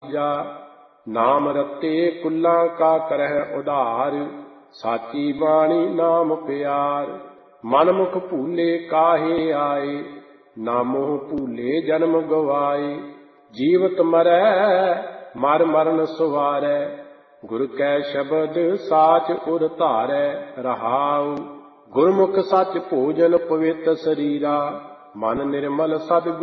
ਜਾ ਨਾਮ ਰਤੇ ਕੁੱਲਾਂ ਕਾ ਕਰਹਿ ਉਧਾਰ ਸਾਚੀ ਬਾਣੀ ਨਾਮ ਪਿਆਰ ਮਨ ਮੁਖ ਭੂਲੇ ਕਾਹੇ ਆਏ ਨਾ ਮੋਹ ਭੂਲੇ ਜਨਮ ਗਵਾਏ ਜੀਵਤ ਮਰੈ ਮਰ ਮਰਨ ਸੁਵਾਰੈ ਗੁਰ ਕੈ ਸ਼ਬਦ ਸਾਚ ਉਰ ਧਾਰੈ ਰਹਾਉ ਗੁਰਮੁਖ ਸੱਚ ਭੋਜਨ ਪਵਿੱਤ ਸਰੀਰਾ ਮਨ ਨਿਰਮਲ ਸਦ